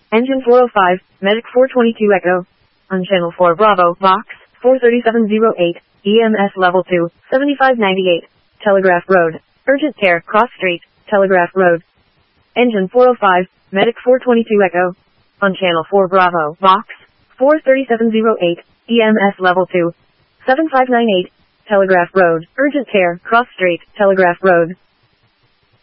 Engine 405, Medic 422 Echo. On Channel 4 Bravo, Box 43708, EMS Level 2, 7598, Telegraph Road. Urgent Care, Cross Street, Telegraph Road. Engine 405, Medic 422 Echo. On Channel 4 Bravo, Box 43708, EMS Level 2, 7598, Telegraph Road. Urgent Care, Cross Street, Telegraph Road.